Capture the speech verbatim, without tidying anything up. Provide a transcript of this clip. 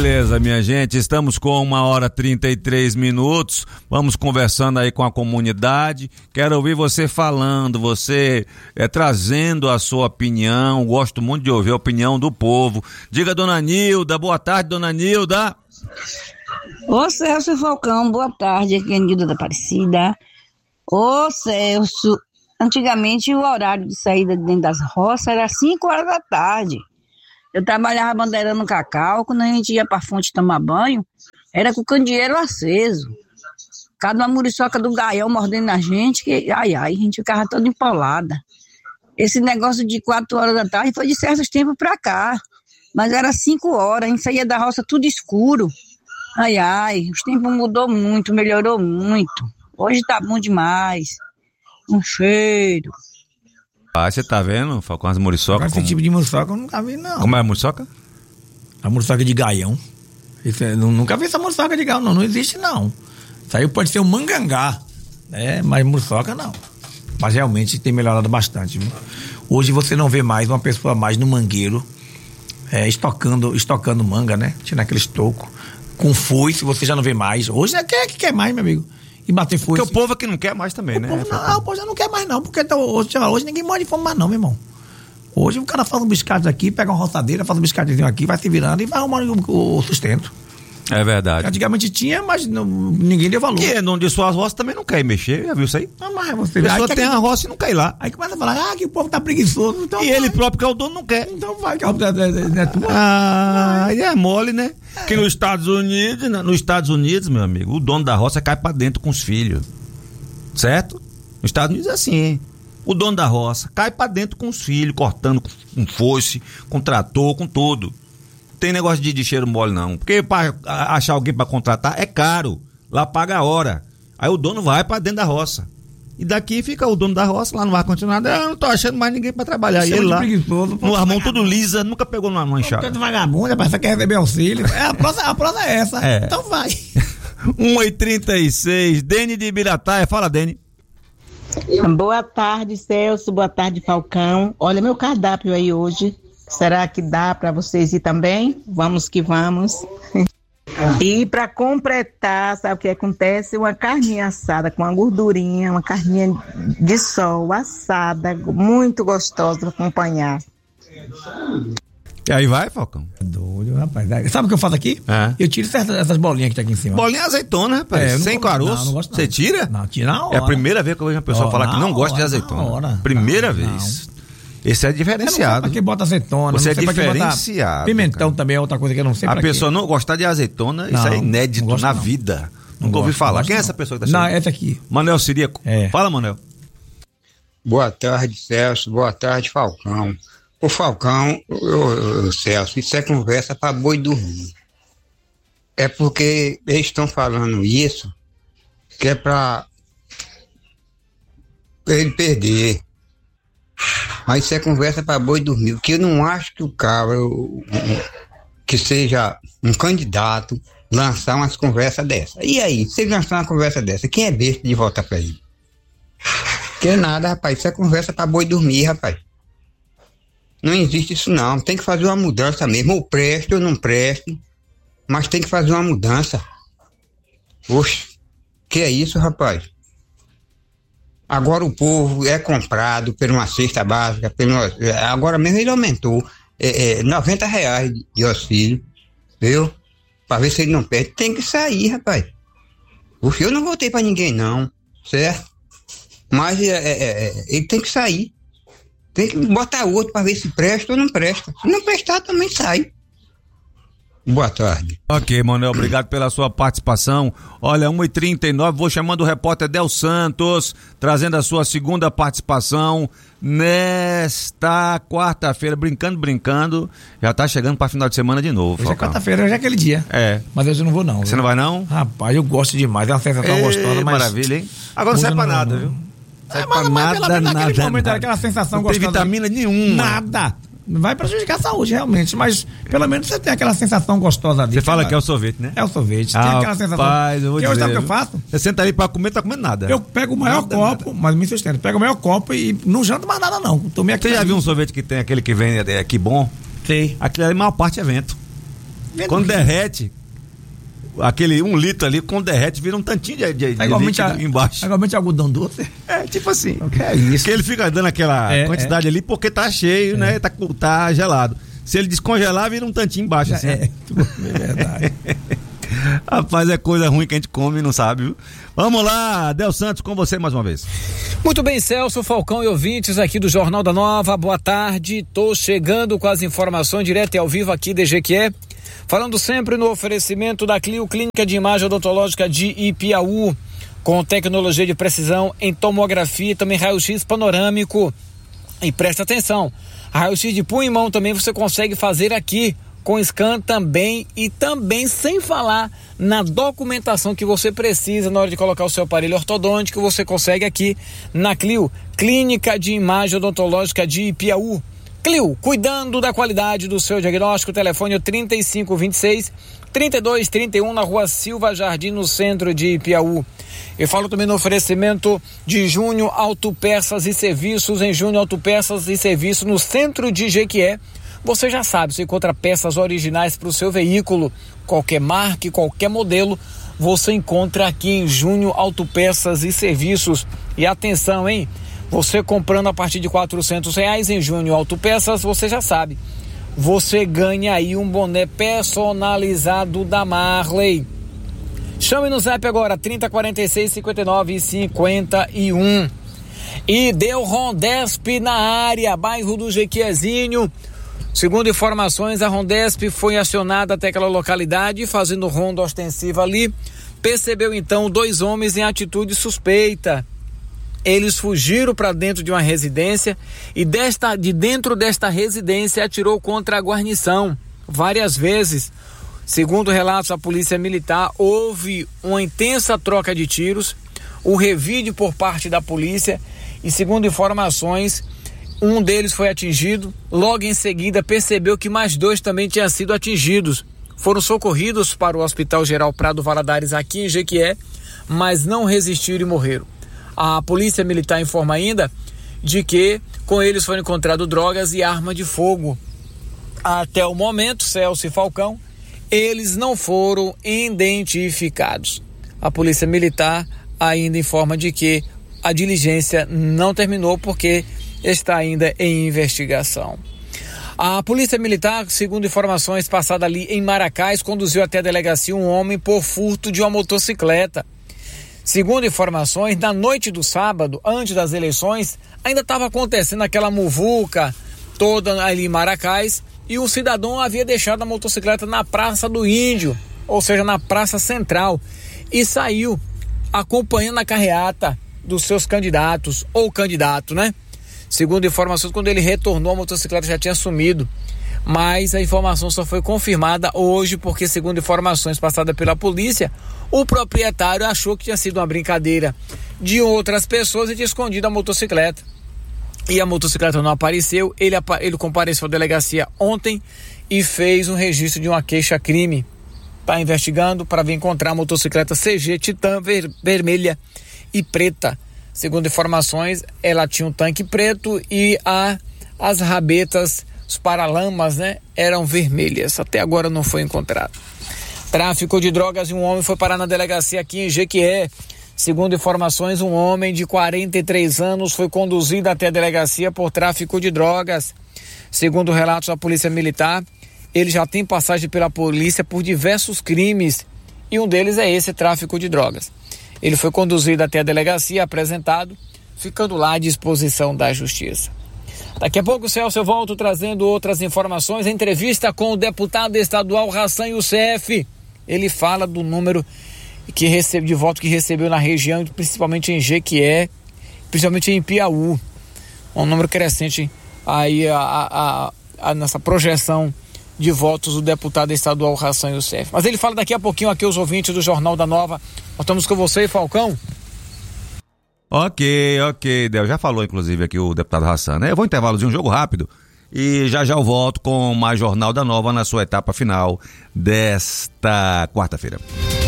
Beleza, minha gente, estamos com uma hora e trinta e três minutos, vamos conversando aí com a comunidade, quero ouvir você falando, você é, trazendo a sua opinião, gosto muito de ouvir a opinião do povo. Diga, dona Nilda, boa tarde, dona Nilda. Ô Celso Falcão, boa tarde, aqui é a Nilda da Aparecida. Ô Celso, antigamente o horário de saída de dentro das roças era cinco horas da tarde. Eu trabalhava bandeirando cacau, quando a gente ia pra fonte tomar banho, era com o candeeiro aceso. Cada uma muriçoca do gaião mordendo a gente, que ai, ai, a gente ficava toda empolada. Esse negócio de quatro horas da tarde foi de certos tempos pra cá, mas era cinco horas, a gente saía da roça tudo escuro. Ai, ai, os tempos mudou muito, melhorou muito. Hoje tá bom demais. Um cheiro. Ah, você tá vendo, Falcão, as muriçocas? Esse como... tipo de muriçoca eu nunca vi, não. Como é a muriçoca? A muriçoca de gaião. Isso, eu nunca vi essa muriçoca de gaião, não. Não existe, não. Isso aí pode ser um mangangá, né? Mas muriçoca, não. Mas realmente tem melhorado bastante, viu? Hoje você não vê mais uma pessoa mais no mangueiro, é, estocando, estocando manga, né? Tirando aquele estoco. Com foice, você já não vê mais. Hoje é quem é que quer mais, meu amigo? E bater foice. Porque o povo aqui não quer mais também, o né? Povo, não, o povo já não quer mais, não. Porque então, hoje, hoje ninguém morre de fome mais, não, meu irmão. Hoje o cara faz um biscate aqui, pega uma roçadeira, faz um biscatezinho aqui, vai se virando e vai arrumar o, o sustento. É verdade. Antigamente tinha, mas não, ninguém deu valor. E não de suas roças também não quer ir mexer, já viu isso aí? Não, mas você a pessoa aí, tem que, a roça e não quer ir lá. Aí começa a falar, ah, que o povo tá preguiçoso. Então e vai. ele próprio, que é o dono, não quer. Então vai, que é, é, é, é tua. Ah, aí é mole, né? É. Que nos Estados Unidos, nos Estados Unidos, meu amigo, o dono da roça cai pra dentro com os filhos. Certo? Nos Estados Unidos é assim, hein? O dono da roça cai pra dentro com os filhos, cortando com foice, com trator, com tudo. Não tem negócio de, de cheiro mole, não. Porque pra achar alguém pra contratar é caro. Lá paga a hora. Aí o dono vai pra dentro da roça. E daqui fica o dono da roça, lá não vai continuar nada. Eu não tô achando mais ninguém pra trabalhar. E ele lá, no armão tudo lisa, nunca pegou numa enxada. Porque vagabundo, rapaz, você quer receber auxílio. É, a prosa, a prosa é essa. É. Então vai. um e trinta e seis, Dene de Ibirataia. Fala, Dene. Boa tarde, Celso. Boa tarde, Falcão. Olha meu cardápio aí hoje. Será que dá para vocês ir também? Vamos que vamos. E para completar, sabe o que acontece? Uma carninha assada com uma gordurinha, uma carninha de sol assada, muito gostosa para acompanhar. E aí vai, Falcão? Doido, rapaz. Sabe o que eu faço aqui? É. Eu tiro certas, essas bolinhas que tá aqui em cima. Bolinha azeitona, rapaz. É, sem caroço. Não, não gosto, não. Você tira? Não, tira na hora. É a primeira vez que eu vejo uma pessoa oh, falar que não gosta hora, de azeitona. Hora. Primeira não, vez. Não. Esse é diferenciado. Pra que bota azeitona? Você é diferenciado. Pimentão cara. Também é outra coisa que eu não sei a pra A pessoa quê. Não gostar de azeitona, não, isso é inédito gosto, na não. vida. Não Nunca gosto, ouvi falar. Quem é essa pessoa que tá chegando? Não, essa aqui. Manel Sirico. É. Fala, Manel. Boa tarde, Celso. Boa tarde, Falcão. O Falcão, o, o Celso, isso é conversa para boi dormir. É porque eles estão falando isso, que é para ele perder. Mas isso é conversa para boi dormir, porque eu não acho que o cara, que seja um candidato, lançar umas conversas dessas. E aí, se ele lançar uma conversa dessa, quem é besta de voltar para ele? Que é nada, rapaz, isso é conversa para boi dormir, rapaz. Não existe isso não, tem que fazer uma mudança mesmo, ou preste ou não preste, mas tem que fazer uma mudança. Oxe, que é isso, rapaz? Agora o povo é comprado por uma cesta básica, pelo, agora mesmo ele aumentou, é, é, noventa reais de auxílio, viu? Pra ver se ele não perde, tem que sair, rapaz. Oxe, eu não votei pra ninguém não, certo? Mas é, é, é, ele tem que sair. Tem que botar outro para ver se presta ou não presta. Se não prestar, também sai. Boa tarde. Ok, Manuel, obrigado pela sua participação. Olha, uma e trinta e nove, vou chamando o repórter Del Santos, trazendo a sua segunda participação nesta quarta-feira. Brincando, brincando, já tá chegando para final de semana de novo. Hoje é quarta-feira, hoje é aquele dia. É. Mas hoje eu não vou não. Você viu? não vai não? Rapaz, eu gosto demais, é uma sensação Ei, gostosa, mas... Maravilha, hein? Agora não serve pra nada, viu? É, mas, mas nada, pela, pela nada, aquele momento, nada. aquela sensação não gostosa. Não tem vitamina nenhuma. Nada. Vai prejudicar a saúde, realmente. Mas pelo menos você tem aquela sensação gostosa ali. Você fala que é o sorvete, né? É o sorvete. Ah, tem aquela sensação. Rapaz, eu vou que dizer, hoje sabe o que eu faço? Você senta ali pra comer, tá comendo nada. Eu pego o maior nada, copo, nada. Mas me sustento. Pego o maior copo e não janto mais nada, não. Tomei aqui. Você já viu um sorvete que tem aquele que vem aqui bom? Sei. Aquilo ali, a maior parte é vento. Quando derrete, aquele um litro ali, quando derrete, vira um tantinho de, de, de é igualmente líquido a, embaixo. É igualmente algodão doce. É, tipo assim. O que é isso? Que ele fica dando aquela é, quantidade é. ali porque tá cheio, é. né? Tá, tá gelado. Se ele descongelar, vira um tantinho embaixo, assim. É, é verdade. Rapaz, é coisa ruim que a gente come e não sabe, viu? Vamos lá, Del Santos, com você mais uma vez. Muito bem, Celso, Falcão e ouvintes aqui do Jornal da Nova, boa tarde. Tô chegando com as informações direto e ao vivo aqui de Jequié, falando sempre no oferecimento da Clio, Clínica de Imagem Odontológica de Ipiaú, com tecnologia de precisão em tomografia e também raio-x panorâmico. E presta atenção, raio-x de punho e mão também você consegue fazer aqui, com scan também, e também sem falar na documentação que você precisa na hora de colocar o seu aparelho ortodôntico, você consegue aqui na Clio, Clínica de Imagem Odontológica de Ipiaú. Clio, cuidando da qualidade do seu diagnóstico, telefone trinta e cinco, vinte e seis, trinta e dois, trinta e um, na rua Silva Jardim, no centro de Ipiaú. Eu falo também no oferecimento de Júnior Autopeças e Serviços, em Júnior Autopeças e Serviços, no centro de Jequié. Você já sabe, você encontra peças originais para o seu veículo, qualquer marca, qualquer modelo, você encontra aqui em Júnior Autopeças e Serviços. E atenção, hein? Você comprando a partir de quatrocentos reais em Júnior Autopeças, você já sabe, você ganha aí um boné personalizado da Marley. Chame no Zap agora, trinta, quarenta e seis, cinquenta e nove, cinquenta e um. E deu Rondesp na área, bairro do Jequiézinho. Segundo informações, a Rondesp foi acionada até aquela localidade, fazendo ronda ostensiva ali. Percebeu então dois homens em atitude suspeita. Eles fugiram para dentro de uma residência e desta, de dentro desta residência atirou contra a guarnição várias vezes. Segundo relatos da polícia militar, houve uma intensa troca de tiros, o revide por parte da polícia e, segundo informações, um deles foi atingido. Logo em seguida percebeu que mais dois também tinham sido atingidos. Foram socorridos para o Hospital Geral Prado Valadares aqui em Jequié, mas não resistiram e morreram. A polícia militar informa ainda de que com eles foram encontradas drogas e arma de fogo. Até o momento, Celso e Falcão, eles não foram identificados. A polícia militar ainda informa de que a diligência não terminou porque está ainda em investigação. A polícia militar, segundo informações passadas ali em Maracás, conduziu até a delegacia um homem por furto de uma motocicleta. Segundo informações, na noite do sábado, antes das eleições, ainda estava acontecendo aquela muvuca toda ali em Maracás e o cidadão havia deixado a motocicleta na Praça do Índio, ou seja, na Praça Central, e saiu acompanhando a carreata dos seus candidatos, ou candidato, né? Segundo informações, quando ele retornou, a motocicleta já tinha sumido. Mas a informação só foi confirmada hoje, porque, segundo informações passadas pela polícia, o proprietário achou que tinha sido uma brincadeira de outras pessoas e tinha escondido a motocicleta. E a motocicleta não apareceu. Ele, ele compareceu à delegacia ontem e fez um registro de uma queixa-crime. Está investigando para vir encontrar a motocicleta C G Titan ver, vermelha e preta. Segundo informações, ela tinha um tanque preto e a, as rabetas, os paralamas, né, eram vermelhas. Até agora não foi encontrado. Tráfico de drogas e um homem foi parar na delegacia aqui em Jequié. Segundo informações, um homem de quarenta e três anos foi conduzido até a delegacia por tráfico de drogas. Segundo relatos da polícia militar, ele já tem passagem pela polícia por diversos crimes e um deles é esse, tráfico de drogas. Ele foi conduzido até a delegacia, apresentado, ficando lá à disposição da justiça. Daqui a pouco, Celso, eu volto trazendo outras informações. Entrevista com o deputado estadual Hassan Youssef. Ele fala do número que recebe, de voto que recebeu na região, principalmente em Jequié, principalmente em Ipiaú. Um número crescente aí a, a, a, a, nessa projeção de votos do deputado estadual Hassan Youssef. Mas ele fala daqui a pouquinho aqui os ouvintes do Jornal da Nova. Nós estamos com você, Falcão. Ok, ok, Del, já falou inclusive aqui o deputado Hassan, né? Eu vou intervalozinho, um jogo rápido e já já eu volto com mais Jornal da Nova na sua etapa final desta quarta-feira.